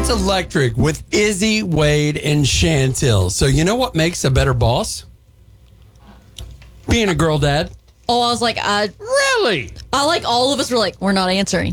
It's Electric with Izzy, Wade, and Chantel. So you know what makes a better boss? Being a girl dad. Oh, I was like, Really? I like all of us were like, we're not answering.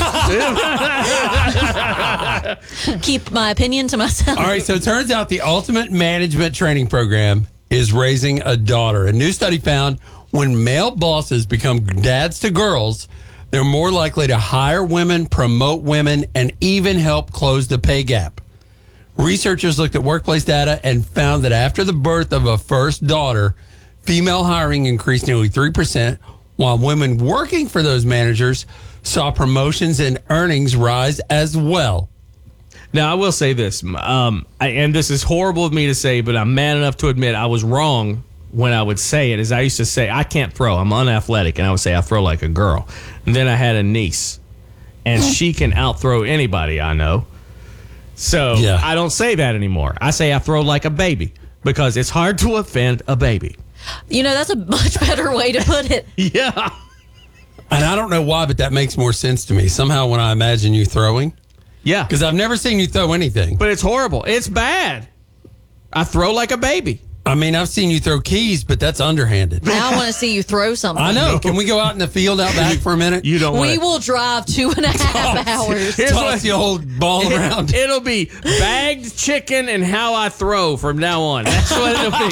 Keep my opinion to myself. All right, so it turns out the ultimate management training program is raising a daughter. A new study found when male bosses become dads to girls, they're more likely to hire women, promote women, and even help close the pay gap. Researchers looked at workplace data and found that after the birth of a first daughter, female hiring increased nearly 3%, while women working for those managers saw promotions and earnings rise as well. Now, I will say this, and this is horrible of me to say, but I'm man enough to admit I was wrong when I would say it. As I used to say, I can't throw. I'm unathletic, and I would say I throw like a girl. And then I had a niece, and she can outthrow anybody I know. So Yeah. I don't say that anymore. I say I throw like a baby because it's hard to offend a baby. You know, that's a much better way to put it. Yeah. And I don't know why, but that makes more sense to me. Somehow when I imagine you throwing, Yeah. because I've never seen you throw anything. But it's horrible. It's bad. I throw like a baby. I mean, I've seen you throw keys, but that's underhanded. Now I want to see you throw something. I know. Can we go out in the field out back for a minute? You don't want We will drive 2.5 hours. Here's Toss what- the old ball around. It'll be bagged chicken and how I throw from now on. That's what it'll be.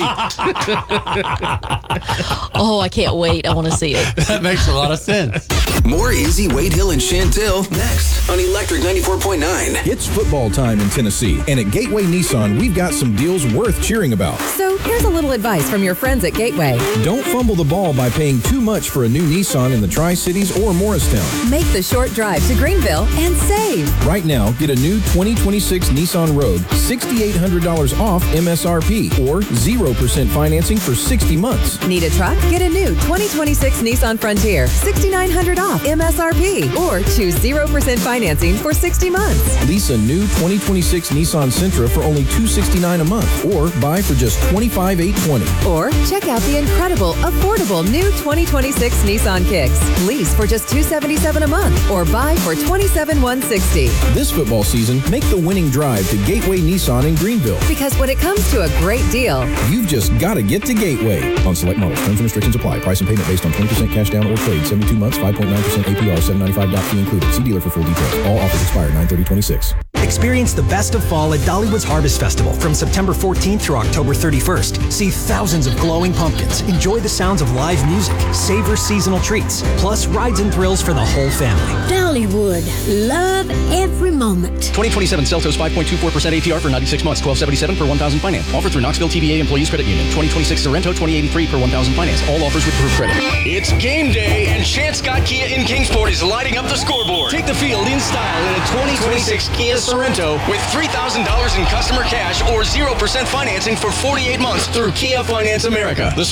Oh, I can't wait. I want to see it. That makes a lot of sense. More Izzy, Wade Hill, and Chantel next on Electric 94.9. It's football time in Tennessee, and at Gateway Nissan, we've got some deals worth cheering about. So here's a little advice from your friends at Gateway. Don't fumble the ball by paying too much for a new Nissan in the Tri-Cities or Morristown. Make the short drive to Greenville and save. Right now, get a new 2026 Nissan Rogue, $6,800 off MSRP, or 0% financing for 60 months. Need a truck? Get a new 2026 Nissan Frontier, $6,900 off MSRP, or choose 0% financing for 60 months. Lease a new 2026 Nissan Sentra for only $269 a month, or buy for just $25,820. Or check out the incredible, affordable new 2026 Nissan Kicks. Lease for just $277 a month, or buy for $27,160. This football season, make the winning drive to Gateway Nissan in Greenville. Because when it comes to a great deal, You've just got to get to Gateway. On select models, terms and restrictions apply. Price and payment based on 20% cash down or trade. 72 months, 5.9% APR, $795 fee included. See dealer for full details. All offers expire 9/30/26. Experience the best of fall at Dollywood's Harvest Festival from September 14th through October 31st. See thousands of glowing pumpkins, enjoy the sounds of live music, savor seasonal treats, plus rides and thrills for the whole family. Dollywood. Love every moment. 2027 Seltos 5.24% APR for 96 months, $1277 per 1,000 finance. Offered through Knoxville TBA Employees Credit Union. 2026 Sorrento 2083 per 1,000 finance. All offers with approved credit. It's game day, and Chance Scott Kia in Kingsport is lighting up the scoreboard. Take the field in style in a 2026 Kia Sorrento with $3,000 in customer cash or 0% financing for 48 months through Kia Finance America. The